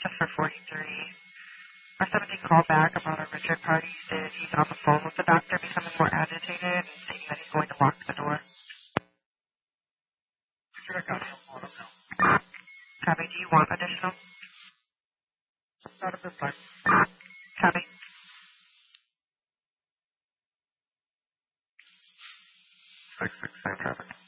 just for 43. Our 17 called back about our Richard party. Said he's on the phone with the doctor, becoming more agitated, and stating that he's going to lock the door. Should have got him. Let him know. Copy, do you want additional? Not at this time. Copy. 6-6, same traffic.